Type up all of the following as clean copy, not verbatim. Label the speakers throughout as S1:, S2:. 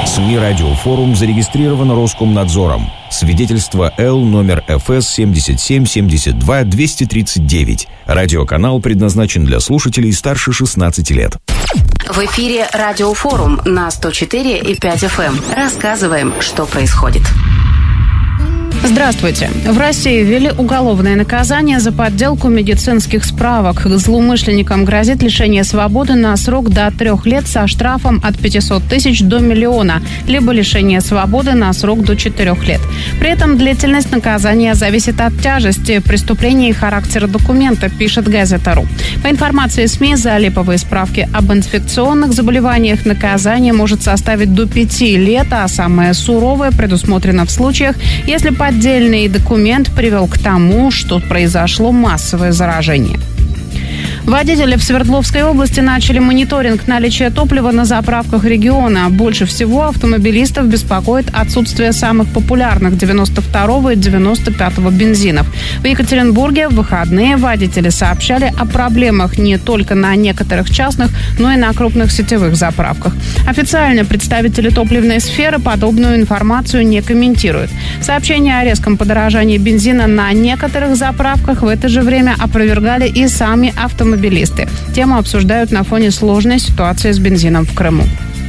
S1: СМИ «Радиофорум» зарегистрировано Роскомнадзором. Свидетельство Л номер ФС 7772-239. Радиоканал предназначен для слушателей старше 16 лет.
S2: В эфире «Радиофорум» на 104,5 FM. Рассказываем, что происходит.
S3: Здравствуйте. В России ввели уголовное наказание за подделку медицинских справок. Злоумышленникам грозит лишение свободы на срок до 3 лет со штрафом от 500 тысяч до 1 миллиона, либо лишение свободы на срок до 4 лет. При этом длительность наказания зависит от тяжести преступления и характера документа, пишет Газета.ру. По информации СМИ, за липовые справки об инфекционных заболеваниях наказание может составить до 5 лет, а самое суровое предусмотрено в случаях, если поддельный документ привел к тому, что произошло массовое заражение. Водители в Свердловской области начали мониторинг наличия топлива на заправках региона. Больше всего автомобилистов беспокоит отсутствие самых популярных 92-го и 95-го бензинов. В Екатеринбурге в выходные водители сообщали о проблемах не только на некоторых частных, но и на крупных сетевых заправках. Официально представители топливной сферы подобную информацию не комментируют. Сообщения о резком подорожании бензина на некоторых заправках в это же время опровергали и сами автомобилисты. Тему обсуждают на фоне сложной ситуации с бензином в Крыму.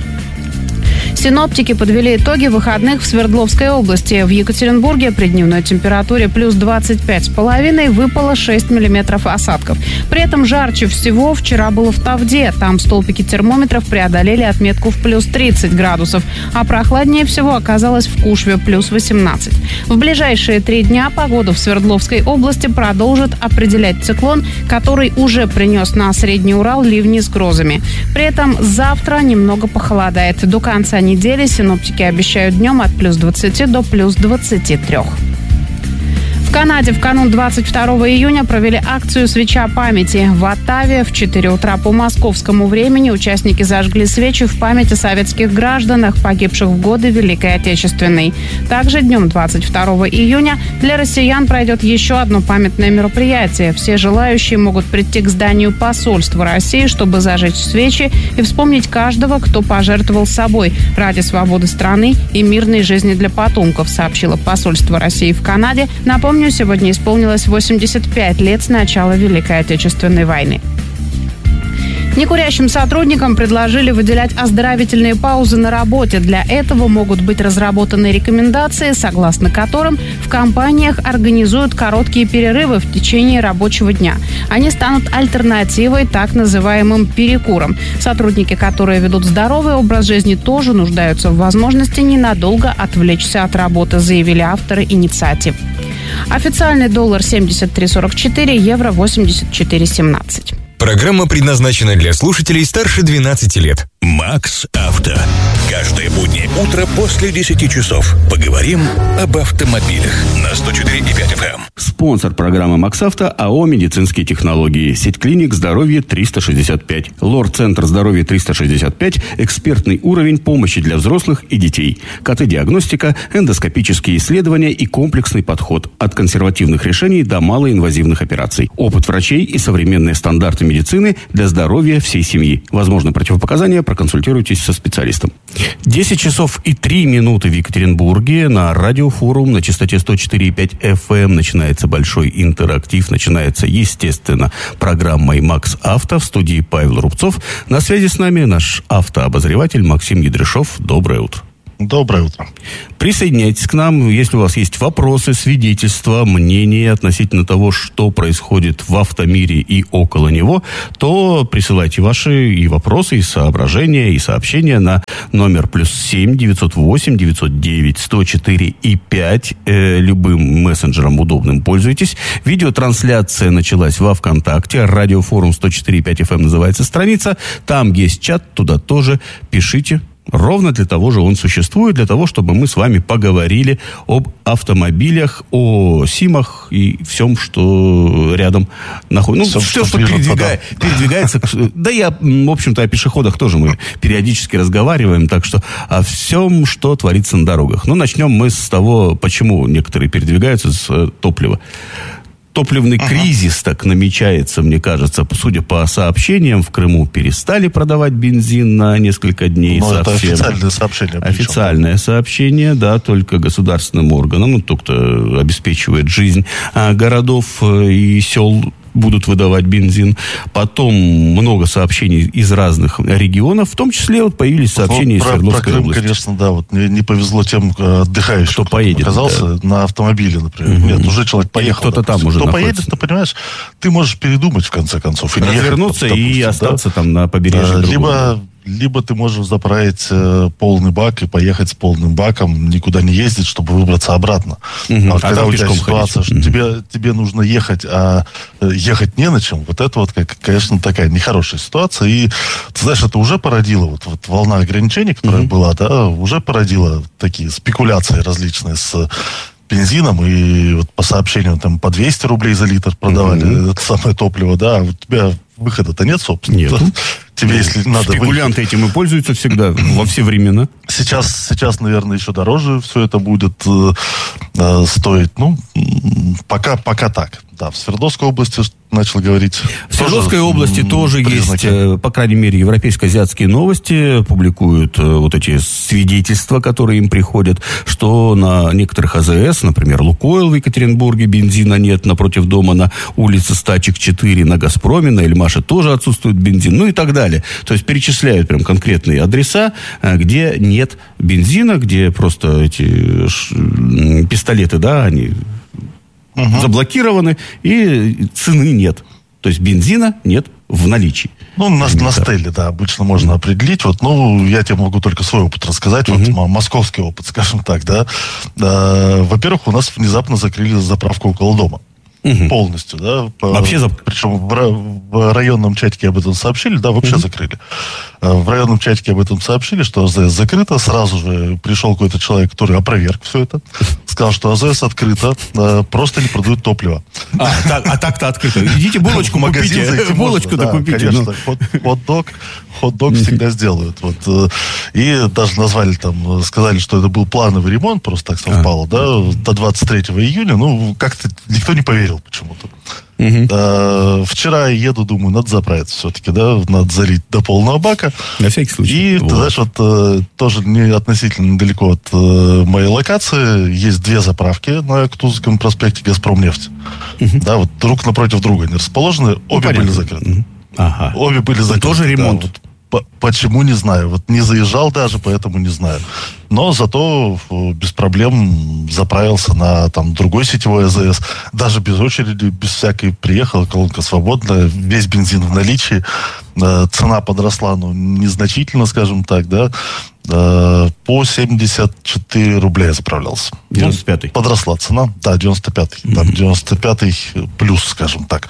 S3: Синоптики подвели итоги выходных в Свердловской области. В Екатеринбурге при дневной температуре плюс 25,5 выпало 6 миллиметров осадков. При этом жарче всего вчера было в Тавде. Там столбики термометров преодолели отметку в плюс 30 градусов. А прохладнее всего оказалось в Кушве плюс 18. В ближайшие 3 дня погоду в Свердловской области продолжит определять циклон, который уже принес на Средний Урал ливни с грозами. При этом завтра немного похолодает. До конца недели синоптики обещают днем от плюс 20 до плюс 23. В Канаде в канун 22 июня провели акцию «Свеча памяти». В Оттаве в 4 утра по московскому времени участники зажгли свечи в память о советских гражданах, погибших в годы Великой Отечественной. Также днем 22 июня для россиян пройдет еще одно памятное мероприятие. Все желающие могут прийти к зданию посольства России, чтобы зажечь свечи и вспомнить каждого, кто пожертвовал собой ради свободы страны и мирной жизни для потомков, сообщило посольство России в Канаде. Напомню, сегодня исполнилось 85 лет с начала Великой Отечественной войны. Некурящим сотрудникам предложили выделять оздоровительные паузы на работе. Для этого могут быть разработаны рекомендации, согласно которым в компаниях организуют короткие перерывы в течение рабочего дня. Они станут альтернативой так называемым перекурам. Сотрудники, которые ведут здоровый образ жизни, тоже нуждаются в возможности ненадолго отвлечься от работы, заявили авторы инициатив. Официальный доллар 73.44, евро 84.17.
S4: Программа предназначена для слушателей старше 12 лет. Макс Авто. Каждое буднее утро после 10 часов. Поговорим об автомобилях на 104,5 FM.
S5: Спонсор программы Макс Авто АО «Медицинские технологии». Сеть клиник «Здоровье 365». Лор-центр «Здоровье 365». Экспертный уровень помощи для взрослых и детей. КТ-диагностика, эндоскопические исследования и комплексный подход. От консервативных решений до малоинвазивных операций. Опыт врачей и современные стандарты медицины для здоровья всей семьи. Возможно, противопоказания, проконсультируйтесь со специалистом. 10 часов и 3 минуты в Екатеринбурге. На радиофорум на частоте 104,5 FM начинается большой интерактив. Начинается, естественно, программой «Макс Авто». В студии Павел Рубцов. На связи с нами наш автообозреватель Максим Ядрышов. Доброе утро.
S6: Доброе утро.
S5: Присоединяйтесь к нам, если у вас есть вопросы, свидетельства, мнения относительно того, что происходит в автомире и около него, то присылайте ваши и вопросы, и соображения, и сообщения на номер +7 908 909 104 и 5. Любым мессенджером удобным пользуйтесь. Видеотрансляция началась во ВКонтакте. Радиофорум 104,5 FM называется страница. Там есть чат, туда тоже пишите. Ровно для того же он существует, для того, чтобы мы с вами поговорили об автомобилях, о СИМах и всем, что рядом находится. Ну, все, что передвигается. Да и, в общем-то, о пешеходах тоже мы периодически разговариваем, так что о всем, что творится на дорогах. Ну, начнем мы с того, почему некоторые передвигаются с топлива. топливный кризис так намечается, мне кажется. Судя по сообщениям, в Крыму перестали продавать бензин на несколько дней.
S6: Но это официальное сообщение.
S5: Официальное сообщение, да, только государственным органам, ну, тот, кто обеспечивает жизнь городов и сел, будут выдавать бензин. Потом много сообщений из разных регионов, в том числе вот появились сообщения из Свердловской
S6: про Крым,
S5: области.
S6: конечно, да, вот не повезло тем отдыхающим,
S5: кто поедет,
S6: оказался на автомобиле, например. Нет, уже человек поехал.
S5: Кто-то там уже
S6: кто
S5: находится.
S6: поедет, ты понимаешь, ты можешь передумать, в конце концов. И
S5: развернуться
S6: ехать, допустим,
S5: и остаться там на побережье другого.
S6: Либо ты можешь заправить полный бак и поехать с полным баком, никуда не ездить, чтобы выбраться обратно. А вот когда у тебя ситуация, что тебе нужно ехать, а ехать не на чем, вот это вот, конечно, такая нехорошая ситуация. И, ты знаешь, это уже породило, вот волна ограничений, которая была, да, уже породила такие спекуляции различные с бензином, и вот по сообщениям там по 200 рублей за литр продавали это самое топливо, да, а у тебя выхода-то нет, собственно.
S5: Нет.
S6: Тебе, если надо...
S5: Спекулянты этим и пользуются всегда, во все времена.
S6: Сейчас, наверное, еще дороже все это будет стоить. Ну, пока так. Да, в Свердловской области начал говорить...
S5: В Свердловской области тоже признаки. Есть, по крайней мере, европейско-азиатские новости публикуют вот эти свидетельства, которые им приходят, что на некоторых АЗС, например, Лукойл в Екатеринбурге, бензина нет, напротив дома на улице Стачек 4, на Газпроме, на Эльмаше тоже отсутствует бензин, ну и так далее. То есть перечисляют прям конкретные адреса, где нет бензина, где просто эти пистолеты, да, они... заблокированы, и цены нет. То есть бензина нет в наличии.
S6: Ну, на стеле, да, обычно можно определить. Вот, ну, я тебе могу только свой опыт рассказать. Вот московский опыт, скажем так, да. Во-первых, у нас внезапно закрыли заправку около дома. Полностью, да. Причем в районном чатике об этом сообщили, да, вообще закрыли. В районном чатике об этом сообщили, что АЗС закрыто. Сразу же пришел какой-то человек, который опроверг все это. Сказал, что АЗС открыто, просто не продают топливо.
S5: Так-то открыто. Идите булочку купите. Булочку-то купите.
S6: Конечно, хот-дог всегда сделают. Вот. И даже назвали там, сказали, что это был плановый ремонт, просто так совпало, да, до 23 июня. Ну, как-то никто не поверил почему-то. Вчера я еду, думаю, надо заправиться все-таки, да, надо залить до полного бака.
S5: На всякий случай.
S6: И, ты знаешь, вот тоже не относительно недалеко от моей локации есть две заправки на Кутузовском проспекте «Газпромнефть». Да, вот друг напротив друга они расположены, обе были закрыты. Обе были закрыты.
S5: Тоже ремонт.
S6: Вот. Почему, не знаю. Вот не заезжал даже, поэтому не знаю. Но зато без проблем заправился на там другой сетевой АЗС. Даже без очереди, без всякой приехал, колонка свободная, весь бензин в наличии. Цена подросла, ну, незначительно, скажем так, да. По 74 рубля я заправлялся.
S5: 95-й.
S6: Ну, подросла цена. Да, 95-й. Там 95-й плюс, скажем так.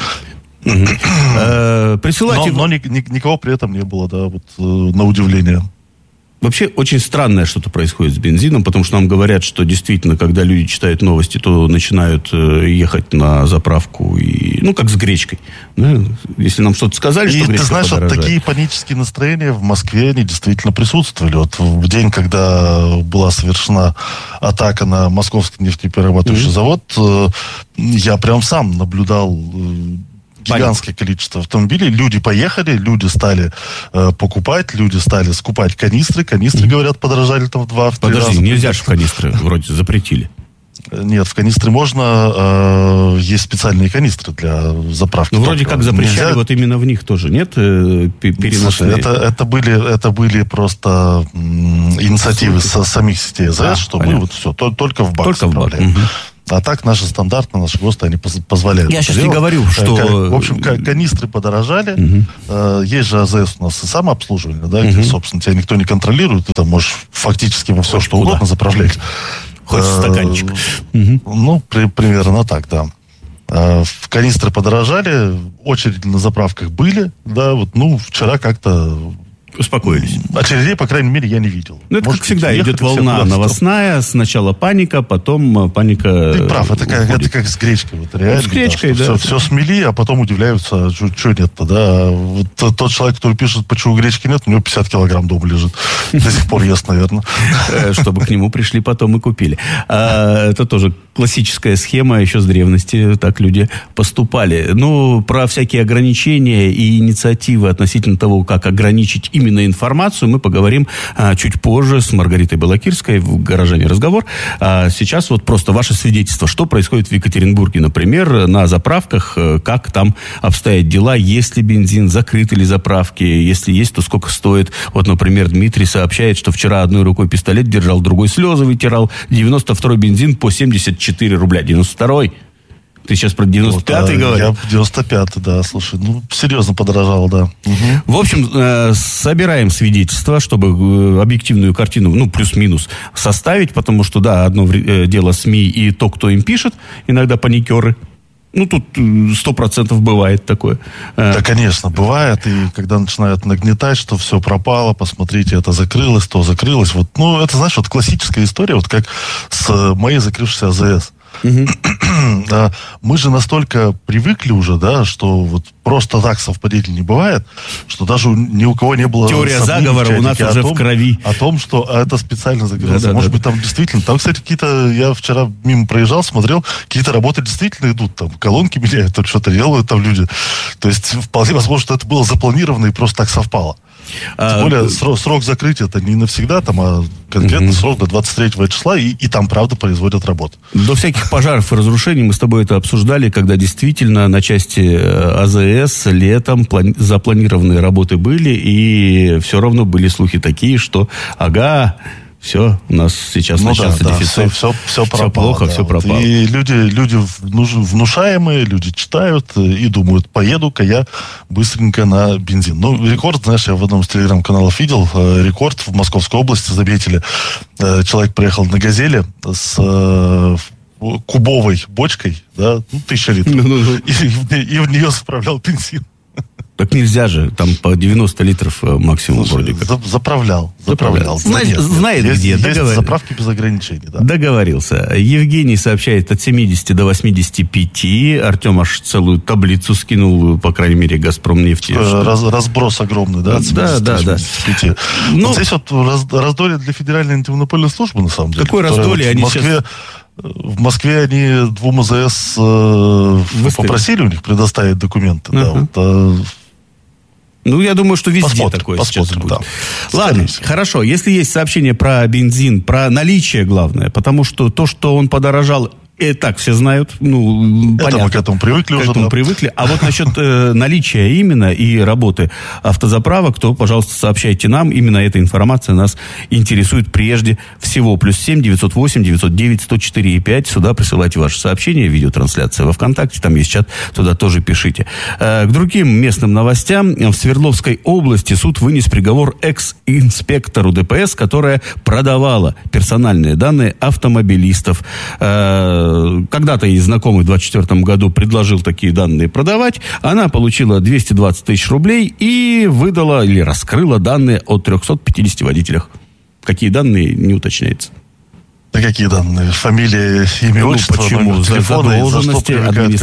S5: Присылайте...
S6: Но никого при этом не было, да, вот на удивление.
S5: Вообще очень странное что-то происходит с бензином, потому что нам говорят, что действительно, когда люди читают новости, то начинают ехать на заправку, и, ну, как с гречкой. Да? Если нам что-то сказали, что гречка
S6: ты знаешь,
S5: подорожает.
S6: вот такие панические настроения в Москве, они действительно присутствовали. Вот в день, когда была совершена атака на московский нефтеперерабатывающий завод, я прям сам наблюдал... гигантское количество автомобилей. Люди поехали, люди стали покупать, люди стали скупать канистры. Канистры, говорят, подорожали там в 2-3 раза.
S5: Подожди, нельзя же в канистры, вроде запретили.
S6: Нет, в канистры можно, есть специальные канистры для заправки.
S5: Ну, вроде как запрещали, нельзя... вот именно в них тоже, нет? Переносные.
S6: Слушай, это были просто инициативы со самих сетей АЗС, чтобы понятно. Вот все, только в бак заправляем. А так наши стандарты, наши ГОСТы, они позволяют.
S5: Я сейчас не говорю, что...
S6: В общем, канистры подорожали. Есть же АЗС у нас и самообслуживание, да, где, собственно, тебя никто не контролирует. Ты там можешь фактически во все, что угодно заправлять.
S5: Хоть стаканчик.
S6: Ну, примерно так, да. В канистры подорожали, очереди на заправках были, да, вот, ну, вчера как-то...
S5: Успокоились.
S6: Очередей, по крайней мере, я не видел.
S5: Ну, это, как всегда, идет волна новостная. Сначала паника, потом паника.
S6: Ты прав, это как с гречкой. Вот, реально,
S5: с гречкой, да.
S6: Все смели, а потом удивляются, что нет-то, да. Вот тот человек, который пишет, почему гречки нет, у него 50 килограмм дома лежит. До сих пор ест, наверное.
S5: Чтобы к нему пришли потом и купили. Это тоже классическая схема, еще с древности так люди поступали. Ну, про всякие ограничения и инициативы относительно того, как ограничить именно информацию, мы поговорим чуть позже с Маргаритой Балакирской в «Горожане разговор». А сейчас вот просто ваше свидетельство. Что происходит в Екатеринбурге, например, на заправках, как там обстоят дела, есть ли бензин, закрыты ли заправки, если есть, то сколько стоит. Вот, например, Дмитрий сообщает, что вчера одной рукой пистолет держал, другой слезы вытирал. 92-й бензин по 74 рубля. 92-й? Ты сейчас про 95-й говорил?
S6: Я 95-й, да, слушай. Ну, серьезно подорожал, да. Угу.
S5: В общем, собираем свидетельства, чтобы объективную картину, ну, плюс-минус, составить, потому что, да, одно дело СМИ и то, кто им пишет, иногда паникеры. Ну, тут 100% бывает такое.
S6: Да, конечно, бывает. И когда начинают нагнетать, что все пропало, посмотрите, это закрылось, то закрылось. Вот, ну, это, знаешь, вот классическая история, вот как с моей закрывшейся АЗС. Мы же настолько привыкли уже, да, что вот просто так совпадений не бывает, что даже ни у кого не было...
S5: Теория заговора у нас уже в крови.
S6: О том, что это специально закрылось. Да, может быть, там действительно... Там, кстати, какие-то... Я вчера мимо проезжал, смотрел, какие-то работы действительно идут. Там колонки меняют, там что-то делают там люди. То есть, вполне возможно, что это было запланировано и просто так совпало. Тем более, срок закрытия это не навсегда, там, а конкретно срок до 23 числа, и там, правда, производят работу.
S5: До всяких пожаров и разрушений мы с тобой это обсуждали, когда действительно на части АЗС летом запланированные работы были, и все равно были слухи такие, что все, у нас сейчас начался дефицит.
S6: Все пропало,
S5: плохо,
S6: да.
S5: все пропало.
S6: И люди внушаемые, люди читают и думают, поеду-ка я быстренько на бензин. Ну, рекорд, знаешь, я в одном из телеграм-каналов видел, рекорд в Московской области заметили. Человек приехал на «Газели» с кубовой бочкой, да, 1000 литров, и в нее заправлял бензин.
S5: Так нельзя же, там по 90 литров максимум.
S6: Слушай, вроде как. Заправлял.
S5: Знает где.
S6: Есть заправки без ограничений, да.
S5: Договорился. Евгений сообщает от 70 до 85. Артем аж целую таблицу скинул, по крайней мере, «Газпромнефти».
S6: Разброс огромный, да? От 70 до 85. Вот здесь вот раздолье для Федеральной антимонопольной службы, на самом деле.
S5: Какое раздолье? Они сейчас...
S6: В Москве они 2 АЗС попросили у них предоставить документы. Да, вот,
S5: ну, я думаю, что везде такое сейчас будет.
S6: Да.
S5: Ладно, хорошо. Если есть сообщение про бензин, про наличие, главное, потому что то, что он подорожал, и так все знают, ну, понятно.
S6: Мы к этому привыкли уже.
S5: Привыкли. А вот насчет наличия именно и работы автозаправок, то, пожалуйста, сообщайте нам. Именно эта информация нас интересует прежде всего. +7 908 909 104 5. Сюда присылайте ваши сообщения, видеотрансляция во ВКонтакте, там есть чат, туда тоже пишите. К другим местным новостям. В Свердловской области суд вынес приговор экс-инспектору ДПС, которая продавала персональные данные автомобилистов. Когда-то ей знакомый в 2024 году предложил такие данные продавать. Она получила 220 тысяч рублей и выдала или раскрыла данные о 350 водителях. Какие данные, не уточняется.
S6: Да какие данные? Фамилия, имя, отчество,
S5: почему? За задолженности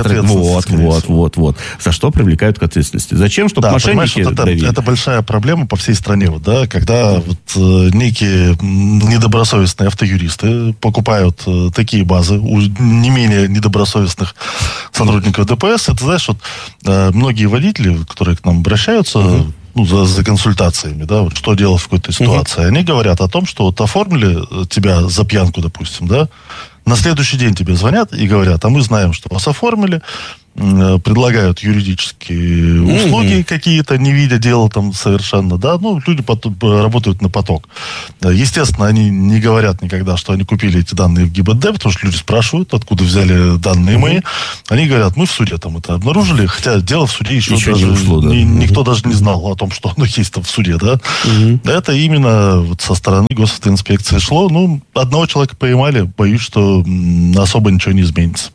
S5: Вот. За что привлекают к ответственности? Зачем? Чтобы мошенники давили.
S6: Это большая проблема по всей стране. Вот, да, когда некие недобросовестные автоюристы покупают такие базы у не менее недобросовестных сотрудников ДПС, это, знаешь, вот многие водители, которые к нам обращаются, за консультациями, да, вот что делать в какой-то ситуации. Они говорят о том, что вот оформили тебя за пьянку, допустим, да, на следующий день тебе звонят и говорят, а мы знаем, что вас оформили, предлагают юридические услуги какие-то, не видя дела там совершенно, да, ну, люди работают на поток. Естественно, они не говорят никогда, что они купили эти данные в ГИБДД, потому что люди спрашивают, откуда взяли данные мои. Они говорят, мы в суде там это обнаружили, хотя дело в суде еще даже
S5: не ушло, да.
S6: Никто даже не знал о том, что оно есть там в суде, да. Это именно вот со стороны госавтоинспекции шло. Ну, одного человека поймали, боюсь, что особо ничего не изменится.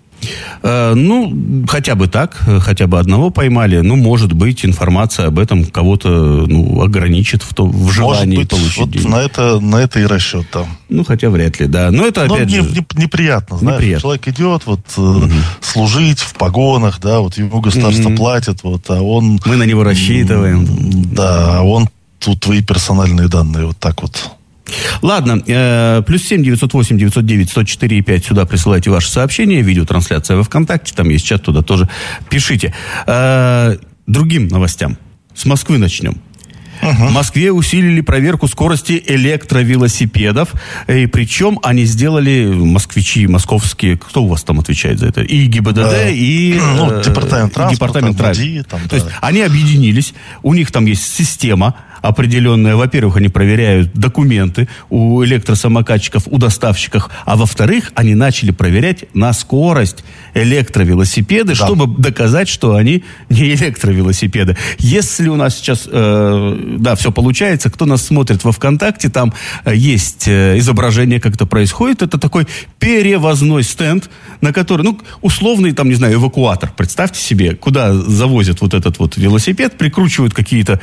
S5: Ну, хотя бы так, хотя бы одного поймали. Ну, может быть, информация об этом кого-то ограничит в желании
S6: может быть,
S5: получить
S6: вот
S5: деньги.
S6: На это и расчет там.
S5: Ну, хотя вряд ли, да. Но это опять же...
S6: неприятно, знаешь. Неприятно. Человек идет служить в погонах, да, вот ему государство платит, вот, а он...
S5: Мы на него рассчитываем.
S6: Да, он тут твои персональные данные, вот так вот.
S5: Ладно, +7 908 909 104 и 5 сюда присылайте ваши сообщения, видеотрансляция во ВКонтакте, там есть чат, туда тоже пишите. Другим новостям. С Москвы начнем. В Москве усилили проверку скорости электровелосипедов, и причем они сделали, москвичи, московские, кто у вас там отвечает за это? И ГИБДД, и департамент транспорта. То есть они объединились, у них там есть система определенная. Во-первых, они проверяют документы у электросамокатчиков, у доставщиков, а во-вторых, они начали проверять на скорость электровелосипеды, чтобы доказать, что они не электровелосипеды. Если у нас сейчас, все получается, кто нас смотрит во ВКонтакте, там есть изображение, как это происходит. Это такой перевозной стенд, на который, условный, там, не знаю, эвакуатор. Представьте себе, куда завозят вот этот вот велосипед, прикручивают какие-то,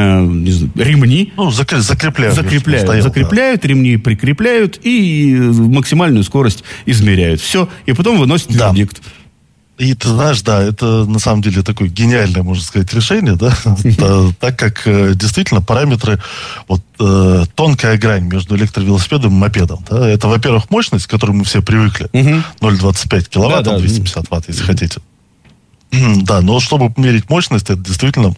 S5: ремни. Закрепляют, ремни прикрепляют и максимальную скорость измеряют. Все. И потом выносят вердикт.
S6: И ты знаешь, это на самом деле такое гениальное, можно сказать, решение, да, так как действительно параметры, тонкая грань между электровелосипедом и мопедом, да, это, во-первых, мощность, к которой мы все привыкли, 0,25 киловатт, 250 ватт, если хотите. Да, но чтобы померить мощность, это действительно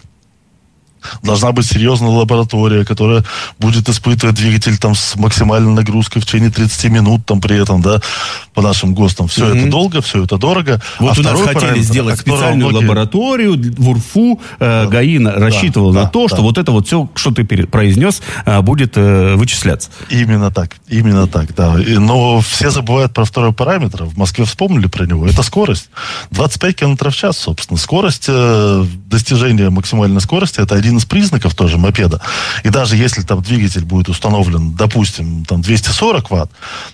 S6: должна быть серьезная лаборатория, которая будет испытывать двигатель там с максимальной нагрузкой в течение 30 минут там при этом, да, по нашим ГОСТам. Все это долго, все это дорого.
S5: Вот у нас хотели сделать специальную лабораторию в УРФУ, ГАИ рассчитывал на то, что вот это вот все, что ты произнес, будет вычисляться.
S6: Именно так, да. Но все забывают про второй параметр. В Москве вспомнили про него. Это скорость. 25 км в час, собственно. Скорость, достижение максимальной скорости, это один из признаков тоже мопеда. И даже если там двигатель будет установлен, допустим, там 240 ватт,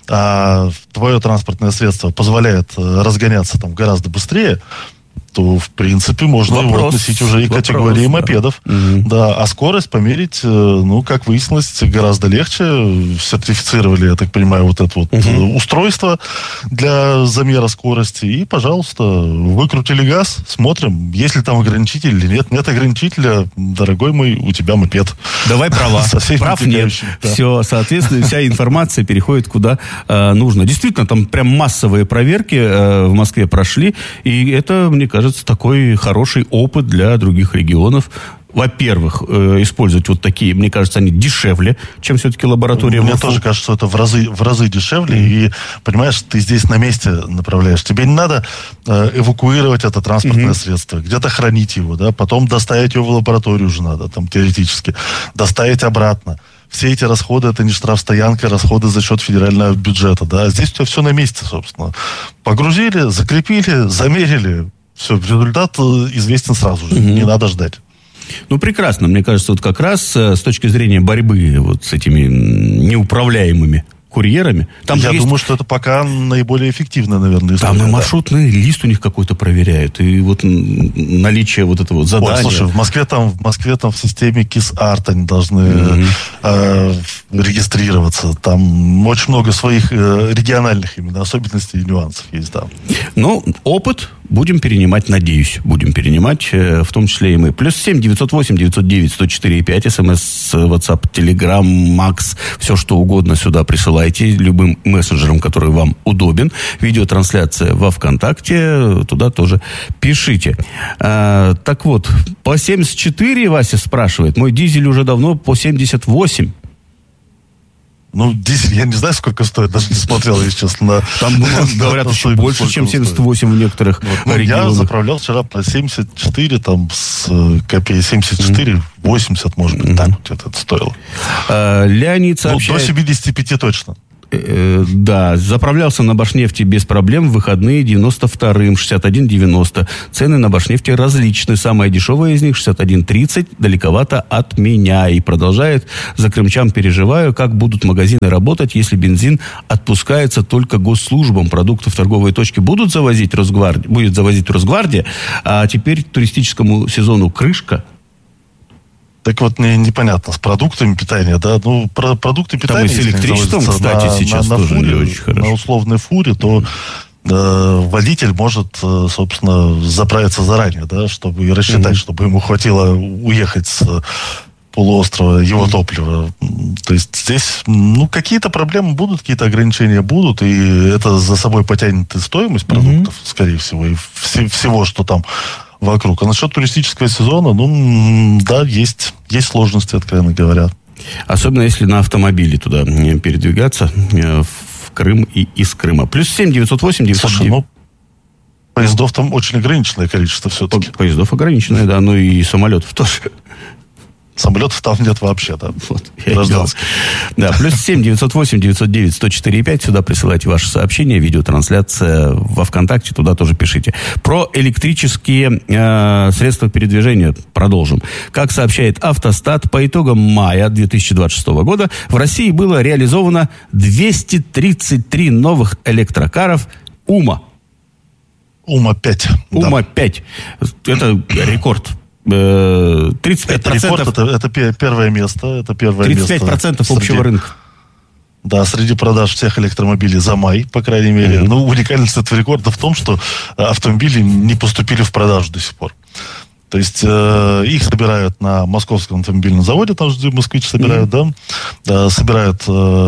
S6: а твое транспортное средство позволяет разгоняться там гораздо быстрее, то, в принципе, можно его относить уже и к категории мопедов. Да, а скорость померить, как выяснилось, гораздо легче. Сертифицировали, я так понимаю, вот это вот устройство для замера скорости. И, пожалуйста, выкрутили газ, смотрим, есть ли там ограничитель или нет. Нет ограничителя, дорогой мой, у тебя мопед.
S5: Давай права. Прав нет. Да. Все, соответственно, вся информация переходит куда нужно. Действительно, там прям массовые проверки в Москве прошли. И это, мне кажется, такой хороший опыт для других регионов. Во-первых, использовать вот такие, мне кажется, они дешевле, чем все-таки лаборатория.
S6: Мне тоже кажется, что это в разы дешевле. И, понимаешь, ты здесь на месте направляешь. Тебе не надо эвакуировать это транспортное средство, где-то хранить его, да, потом доставить его в лабораторию уже надо, там, теоретически, доставить обратно. Все эти расходы, это не штрафстоянка, расходы за счет федерального бюджета, да. Здесь у тебя все на месте, собственно. Погрузили, закрепили, замерили. Все, результат известен сразу же, не надо ждать.
S5: Прекрасно. Мне кажется, вот как раз с точки зрения борьбы вот с этими неуправляемыми курьерами.
S6: Я думаю, что это пока наиболее эффективно, наверное.
S5: Там и маршрутный лист у них какой-то проверяют, и вот наличие вот этого задания.
S6: Слушай, в Москве там в системе КИС-АРТ они должны регистрироваться. Там очень много своих региональных именно особенностей и нюансов есть, да.
S5: Опыт будем перенимать, надеюсь, в том числе и мы. +7 908 909 104 5, СМС, WhatsApp, Telegram, Макс, все что угодно сюда присылайте, любым мессенджером, который вам удобен. Видеотрансляция во ВКонтакте, туда тоже пишите. Так вот, по 74 Вася спрашивает, мой дизель уже давно по 78.
S6: Дизель, я не знаю, сколько стоит, даже не смотрел, если честно.
S5: Там, говорят, еще больше, чем 78 в некоторых регионах.
S6: Я заправлял вчера по 74, там, с копеей 74, 80, может быть, так вот это стоило.
S5: Леонид сообщает...
S6: До 75 точно.
S5: Да, заправлялся на Башнефти без проблем в выходные 92-м, 61,90. Цены на Башнефти различны. Самая дешевая из них 61,30, далековато от меня. И продолжает: за крымчан переживаю, как будут магазины работать, если бензин отпускается только госслужбам. Продукты в торговые точки будет завозить Росгвардия, а теперь туристическому сезону крышка.
S6: Так вот, непонятно, с продуктами питания, да, про продукты питания...
S5: Там и с электричеством, кстати, сейчас тоже не очень хорошо.
S6: На условной фуре, то водитель может, собственно, заправиться заранее, да, чтобы и рассчитать, чтобы ему хватило уехать полуострова, его топлива. То есть здесь, какие-то проблемы будут, какие-то ограничения будут, и это за собой потянет и стоимость продуктов, скорее всего, и всего, что там вокруг. А насчет туристического сезона, да, есть сложности, откровенно говоря.
S5: Особенно если на автомобиле туда передвигаться, в Крым и из Крыма. +7 908 909.
S6: Слушай, поездов там очень ограниченное количество все-таки.
S5: Поездов ограниченное, да, и самолетов тоже.
S6: Самолетов там нет вообще, да.
S5: Вот, гражданских. Да, +7 908 909 104 5. Сюда присылайте ваши сообщения, видеотрансляция во ВКонтакте, туда тоже пишите. Про электрические средства передвижения продолжим. Как сообщает Автостат, по итогам мая 2026 года в России было реализовано 233 новых электрокаров УМА.
S6: УМА-5.
S5: УМА-5. Это рекорд. 35%.
S6: Это рекорд, это первое место. Это первое
S5: 35%
S6: место
S5: общего рынка.
S6: Да, среди продаж всех электромобилей за май, по крайней мере. Уникальность этого рекорда в том, что автомобили не поступили в продажу до сих пор. То есть их собирают на Московском автомобильном заводе, там же «Москвич» собирают, да, собирают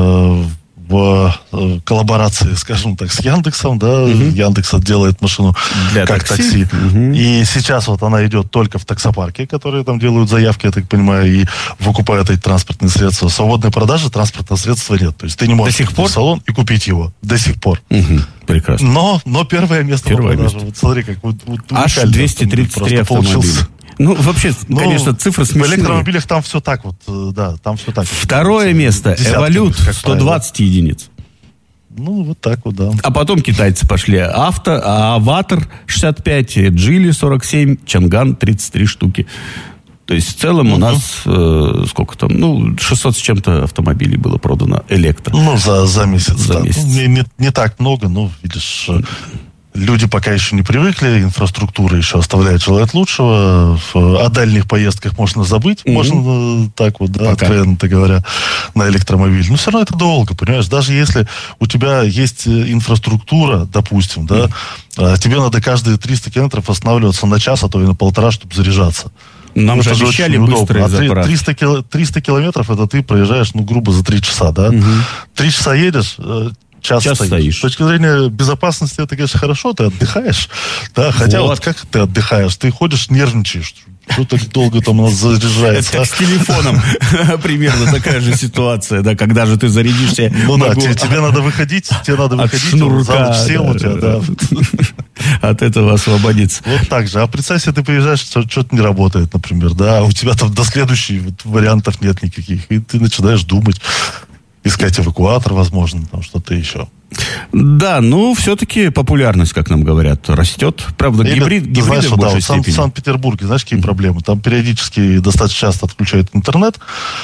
S6: в коллаборации, скажем так, с Яндексом, да, Яндекс делает машину
S5: для
S6: как такси. И сейчас вот она идет только в таксопарке, которые там делают заявки, я так понимаю, и выкупают эти транспортные средства. Свободной продажи транспортного средства нет. То есть ты не можешь
S5: в салон
S6: и купить его. До сих пор.
S5: Прекрасно.
S6: Но первое место по продаже. Вот смотри, как
S5: аж 233 автомобиля. Вообще, конечно, цифры смешные.
S6: В электромобилях там все так вот, да, там все так.
S5: Второе место, Эволют, 120 единиц.
S6: Вот так вот, да.
S5: А потом китайцы пошли. Аватар 65, Джили 47, Чанган 33 штуки. То есть в целом у нас, сколько там, 600 с чем-то автомобилей было продано электро.
S6: За месяц. За месяц. Не так много, видишь... Люди пока еще не привыкли, инфраструктура еще оставляет желать лучшего. О дальних поездках можно забыть, можно так вот, да, откровенно говоря, на электромобиль. Но все равно это долго, понимаешь? Даже если у тебя есть инфраструктура, допустим, да, тебе надо каждые 300 километров останавливаться на час, а то и на полтора, чтобы заряжаться.
S5: Нам же обещали быстрые заправки.
S6: 300 километров, это ты проезжаешь, грубо за 3 часа, да? 3 часа едешь... Час стоишь. С точки зрения безопасности, это, конечно, хорошо, ты отдыхаешь. Да, хотя вот как ты отдыхаешь? Ты ходишь, нервничаешь. Что так долго там у нас заряжается?
S5: Это с телефоном примерно такая же ситуация, да, когда же ты зарядишься.
S6: Тебе надо выходить,
S5: от шнурка,
S6: сел у тебя, да.
S5: От этого освободиться.
S6: Вот так же. А представь себе, ты приезжаешь, что-то не работает, например, да, а у тебя там до следующих вариантов нет никаких, и ты начинаешь думать. Искать эвакуатор, возможно, там что-то еще.
S5: Да, все-таки популярность, как нам говорят, растет. Правда, гибриды в большей степени.
S6: В Санкт-Петербурге, знаешь, какие проблемы? Там периодически достаточно часто отключают интернет,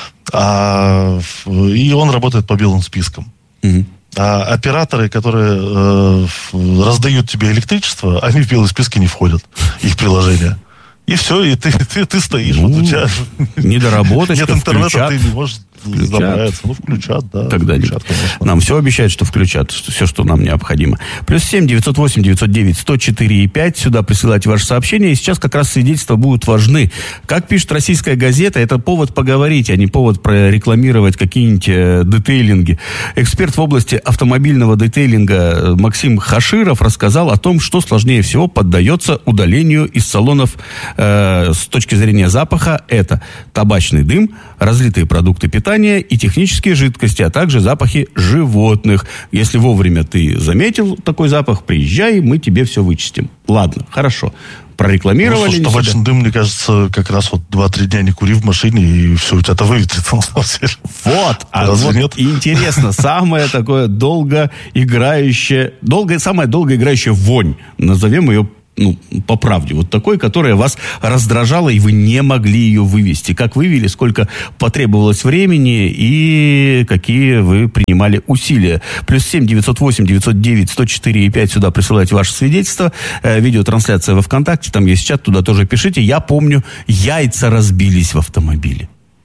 S6: и он работает по белым спискам. А операторы, которые раздают тебе электричество, они в белые списки не входят, их приложения. И все, и ты стоишь. Вот у тебя
S5: недоработочка,
S6: нет интернета, ты не можешь заправиться. Включат, да.
S5: Тогда включат, нам все обещают, что включат, все, что нам необходимо. +7 908 909 104 5. Сюда присылайте ваши сообщения. И сейчас как раз свидетельства будут важны. Как пишет российская газета, это повод поговорить, а не повод прорекламировать какие-нибудь детейлинги. Эксперт в области автомобильного детейлинга Максим Хаширов рассказал о том, что сложнее всего поддается удалению из салонов с точки зрения запаха. Это табачный дым, разлитые продукты питания и технические жидкости, а также запахи животных. Если вовремя ты заметил такой запах, приезжай, мы тебе все вычистим. Ладно, хорошо. Прорекламировали.
S6: Слушай, табачный дым, мне кажется, как раз 2-3 дня не кури в машине, и все у тебя-то выветрится.
S5: Вот интересно, самое такое самая долгоиграющая вонь, назовем ее по правде, вот такой, которая вас раздражала, и вы не могли ее вывести. Как вывели, сколько потребовалось времени и какие вы принимали усилия. +7 908 909 104 5. Сюда присылайте ваши свидетельства. Видеотрансляция во ВКонтакте, там есть чат, туда тоже пишите. Я помню, яйца разбились в автомобиле.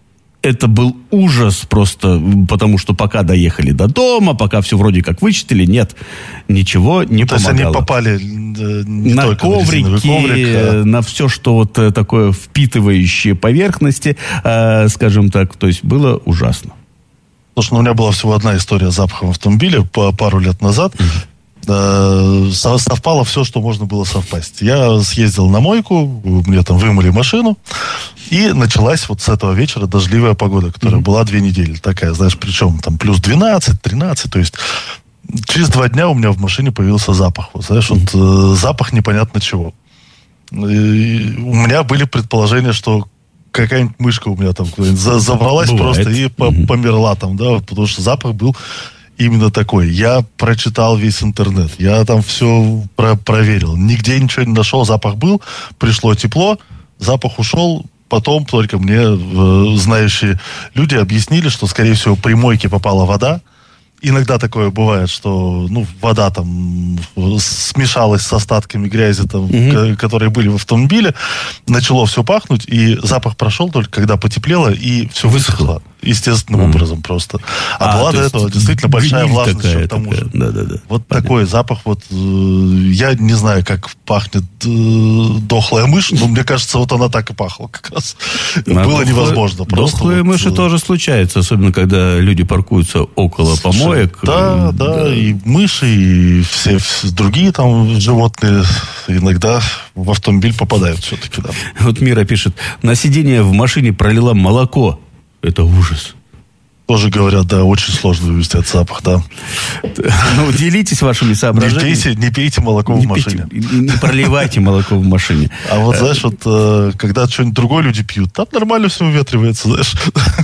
S5: это был ужас просто, потому что пока доехали до дома, пока все вроде как вычистили, нет, ничего не помогало.
S6: То есть они попали не
S5: на
S6: только
S5: коврики,
S6: на коврик,
S5: на все, что вот такое впитывающее поверхности, скажем так, то есть было ужасно.
S6: Слушай, у меня была всего одна история с запахом автомобиля пару лет назад. Совпало все, что можно было совпасть. Я съездил на мойку, мне там вымыли машину, и началась вот с этого вечера дождливая погода, которая была 2 недели. Такая, знаешь, причем там плюс 12, 13, то есть через 2 дня у меня в машине появился запах. Вот, знаешь, вот запах непонятно чего. И у меня были предположения, что какая-нибудь мышка у меня там забралась просто и померла там, да, потому что запах был именно такой. Я прочитал весь интернет, я там все проверил, нигде ничего не нашел, запах был, пришло тепло, запах ушел, потом только мне знающие люди объяснили, что, скорее всего, при мойке попала вода. Иногда такое бывает, что вода там смешалась с остатками грязи, там, которые были в автомобиле, начало все пахнуть, и запах прошел только когда потеплело, и все высохло. Естественным образом просто. А была до этого действительно большая влажность к тому же.
S5: Да.
S6: Вот понятно. Такой запах, я не знаю, как пахнет дохлая мышь, но мне кажется, вот она так и пахла как раз. Было невозможно.
S5: Дохлые мыши тоже случаются, особенно когда люди паркуются около помоек.
S6: Да, и мыши, и все другие там животные иногда в автомобиль попадают все-таки. Да.
S5: Вот Мира пишет, на сиденье в машине пролила молоко. Это ужас.
S6: Тоже говорят, да, очень сложно вывести этот запах, да.
S5: Делитесь вашими соображениями.
S6: Не пейте молоко в машине.
S5: Не проливайте молоко в машине.
S6: А вот, знаешь, когда что-нибудь другое люди пьют, там нормально все уветривается, знаешь.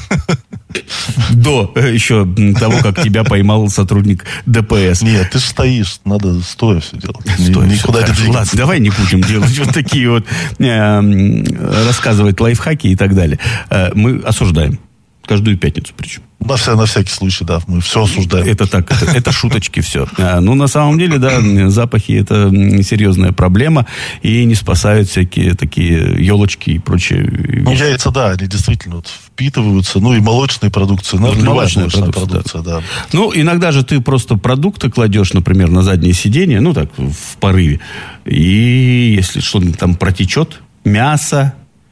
S5: До еще того, как тебя поймал сотрудник ДПС.
S6: Нет, ты же стоишь, надо стоя все делать.
S5: Никуда не двигаться. Ладно, давай не будем делать вот такие вот, рассказывать лайфхаки и так далее. Мы осуждаем. Каждую пятницу причем.
S6: На всякий случай, да, мы все осуждаем.
S5: Это так, это шуточки все. На самом деле, да, запахи это серьезная проблема, и не спасают всякие такие елочки и прочие вещи.
S6: Яйца, да, они действительно впитываются, и молочные продукции, молочная продукция, да.
S5: Иногда же ты просто продукты кладешь, например, на заднее сиденье, так, в порыве, и если что-нибудь там протечет, мясо,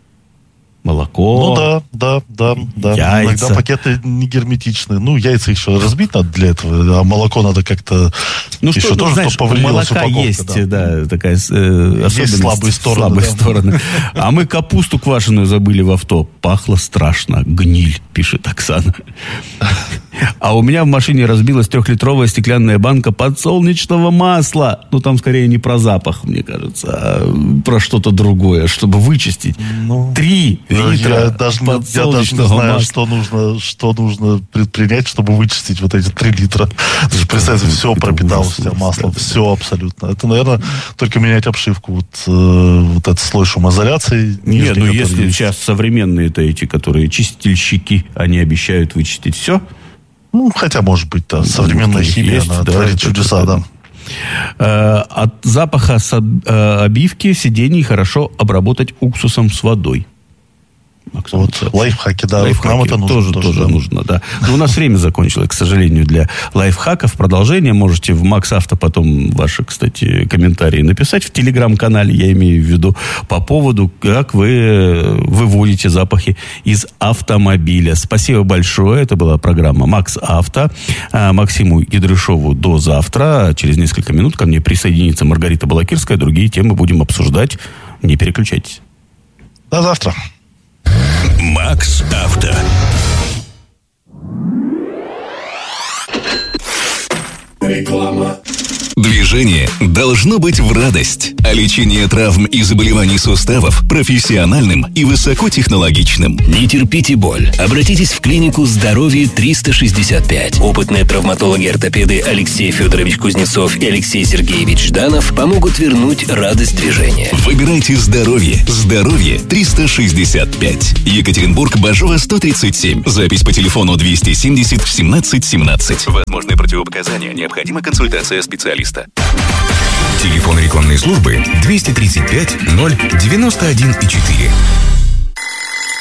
S5: молоко.
S6: Да.
S5: Яйца.
S6: Иногда пакеты не герметичные. Яйца еще разбить надо для этого, а молоко надо как-то еще тоже,
S5: знаешь,
S6: чтобы повредилась
S5: упаковка. У молока есть, такая особенность.
S6: Есть слабые
S5: стороны. А мы капусту квашеную забыли в авто. Пахло страшно. Гниль, пишет Оксана. А у меня в машине разбилась 3-литровая стеклянная банка подсолнечного масла. Там скорее не про запах, мне кажется, а про что-то другое, чтобы вычистить. 3 литра
S6: я даже не знаю, что нужно предпринять, чтобы вычистить вот эти 3 литра. Ты же представь, все пропиталось маслом, все абсолютно. Это, наверное, только менять обшивку. Вот этот слой шумоизоляции.
S5: Нет, если сейчас современные-то эти, которые чистильщики, они обещают вычистить все.
S6: Хотя, может быть, да, современная химия, она творит чудеса, да.
S5: От запаха обивки сидений хорошо обработать уксусом с водой.
S6: Лайфхаки, да.
S5: Нам это нужно. Тоже нужно, да. Но у нас время закончилось, к сожалению, для лайфхаков. Продолжение можете в Макс Авто потом ваши, кстати, комментарии написать в телеграм-канале, я имею в виду, по поводу, как вы выводите запахи из автомобиля. Спасибо большое. Это была программа Макс Авто. Максиму Гидрышову до завтра. Через несколько минут ко мне присоединится Маргарита Балакирская. Другие темы будем обсуждать. Не переключайтесь.
S6: До завтра.
S4: Макс Авто. Реклама. Движение должно быть в радость, а лечение травм и заболеваний суставов профессиональным и высокотехнологичным.
S7: Не терпите боль. Обратитесь в клинику «Здоровье 365». Опытные травматологи-ортопеды Алексей Федорович Кузнецов и Алексей Сергеевич Жданов помогут вернуть радость движения.
S4: Выбирайте здоровье. Здоровье 365. Екатеринбург, Бажова, 137. Запись по телефону 270 17 17. Возможны противопоказания. Необходима консультация специалиста. Телефон рекламной службы 235 091 4.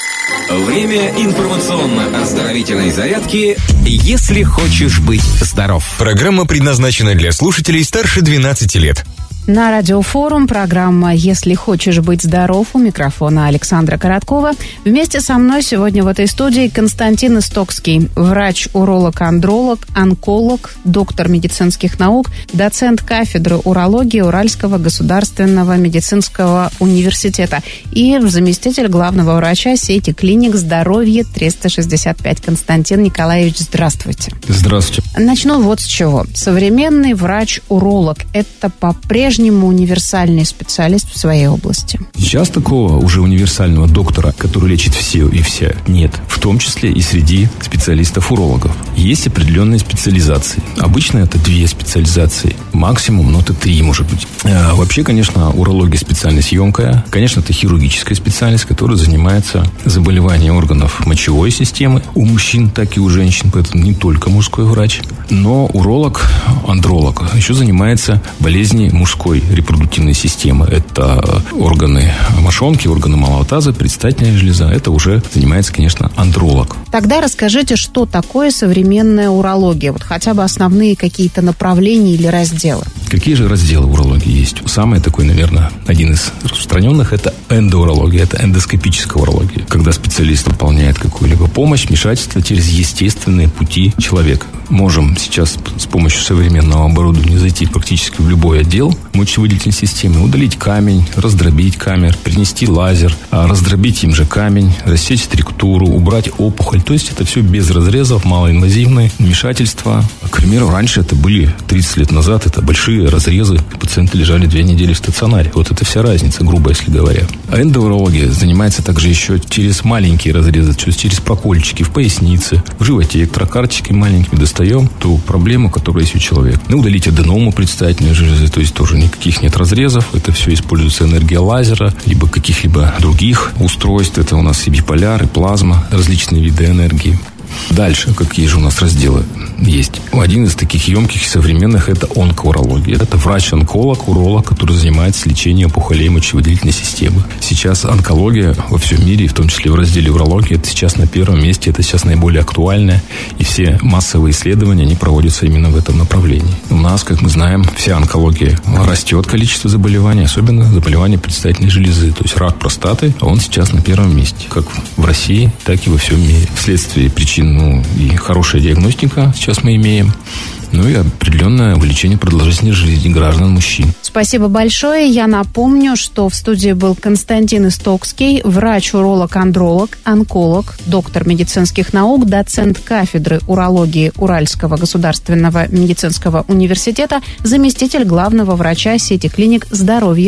S7: Время информационно-оздоровительной зарядки «Если хочешь быть здоров».
S4: Программа предназначена для слушателей старше 12 лет.
S3: На Радиофорум программа «Если хочешь быть здоров», у микрофона Александра Короткова. Вместе со мной сегодня в этой студии Константин Истокский, врач-уролог-андролог, онколог, доктор медицинских наук, доцент кафедры урологии Уральского государственного медицинского университета и заместитель главного врача сети клиник «Здоровье 365». Константин Николаевич, здравствуйте.
S8: Здравствуйте.
S3: Начну вот с чего. Современный врач-уролог – это по-прежнему универсальный специалист в своей области?
S8: Сейчас такого уже универсального доктора, который лечит все и вся, нет. В том числе и среди специалистов-урологов. Есть определенные специализации. Обычно это 2 специализации. Максимум, но это 3, может быть. Вообще, конечно, урология специальность емкая. Конечно, это хирургическая специальность, которая занимается заболеванием органов мочевой системы. У мужчин, так и у женщин, поэтому не только мужской врач. Но уролог, андролог еще занимается болезнью мужской репродуктивной системы. Это органы мошонки, органы малого таза, предстательная железа. Это уже занимается, конечно, андролог.
S3: Тогда расскажите, что такое современная урология? Вот хотя бы основные какие-то направления или разделы.
S8: Какие же разделы урологии есть? Самый такой, наверное, один из распространенных – это эндоурология, это эндоскопическая урология. Когда специалист выполняет какую-либо помощь, вмешательство через естественные пути человека. Можем сейчас с помощью современного оборудования зайти практически в любой отдел мочевыделительной системы, удалить камень, раздробить камень, принести лазер, раздробить им же камень, рассечь структуру, убрать опухоль. То есть это все без разрезов, малоинвазивные вмешательства. К примеру, раньше это были 30 лет назад, это большие разрезы, пациенты лежали 2 недели в стационаре. Вот это вся разница, грубо если говоря. А эндоурология занимается также еще через маленькие разрезы, то есть через прокольчики в пояснице, в животе, тракарчики маленькими достаем ту проблему, которая есть у человека. Удалить аденому предстательной железы, то есть тоже никаких нет разрезов. Это все используется энергия лазера, либо каких-либо других устройств. Это у нас и биполяр, и плазма, различные виды энергии. Дальше, какие же у нас разделы есть? Один из таких емких и современных – это онкоурология. Это врач-онколог, уролог, который занимается лечением опухолей мочевыделительной системы. Сейчас онкология во всем мире, в том числе в разделе урологии, это сейчас на первом месте, это сейчас наиболее актуальное. И все массовые исследования, они проводятся именно в этом направлении. У нас, как мы знаем, вся онкология растет, количество заболеваний, особенно заболевания предстательной железы. То есть рак простаты, он сейчас на первом месте. Как в России, так и во всем мире. Вследствие причин и хорошая диагностика сейчас мы имеем, и определенное увеличение продолжительности жизни граждан мужчин.
S3: Спасибо большое. Я напомню, что в студии был Константин Истокский, врач-уролог-андролог, онколог, доктор медицинских наук, доцент кафедры урологии Уральского государственного медицинского университета, заместитель главного врача сети клиник «Здоровье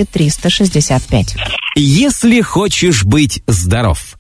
S3: 365».
S7: Если хочешь быть здоров.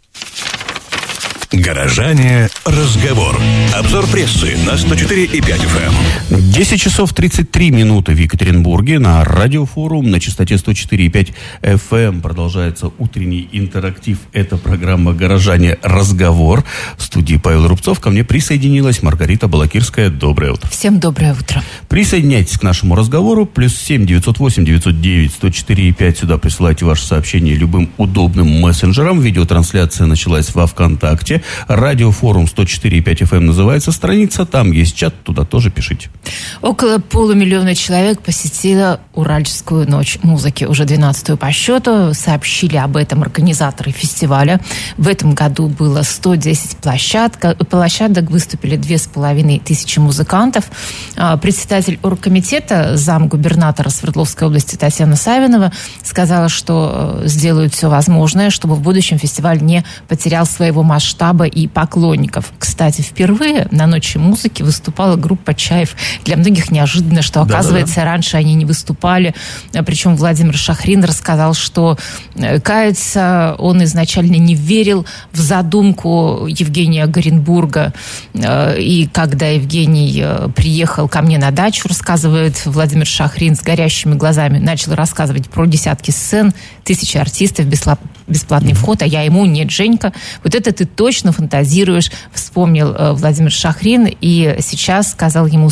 S4: Горожане. Разговор. Обзор прессы на 104,5 FM.
S5: 10 часов 33 минуты в Екатеринбурге. На Радиофорум на частоте 104,5 FM продолжается утренний интерактив. Это программа «Горожане. Разговор». В студии Павел Рубцов. Ко мне присоединилась Маргарита Балакирская. Доброе утро.
S9: Всем доброе утро.
S5: Присоединяйтесь к нашему разговору. +7 908 909 104,5. Сюда присылайте ваши сообщения любым удобным мессенджером. Видеотрансляция началась во ВКонтакте. Радиофорум 104,5 FM называется страница. Там есть чат, туда тоже пишите.
S9: Около 500 000 человек посетило Уральскую ночь музыки, уже 12-ю по счету. Сообщили об этом организаторы фестиваля. В этом году было 110 площадок, выступили 2500 музыкантов. Председатель оргкомитета, замгубернатора Свердловской области Татьяна Савинова сказала, что сделают все возможное, чтобы в будущем фестиваль не потерял своего масштаба и поклонников. Кстати, впервые на Ночи музыки выступала группа «Чаев». Для многих неожиданно, что, оказывается, раньше они не выступали. Причем Владимир Шахрин рассказал, что, кается, он изначально не верил в задумку Евгения Горенбурга. И когда Евгений приехал ко мне на дачу, рассказывает Владимир Шахрин, с горящими глазами начал рассказывать про десятки сцен, 1000 артистов, бесплатный вход, а я ему: нет, Женька, вот это ты точно фантазируешь, вспомнил Владимир Шахрин, и сейчас сказал ему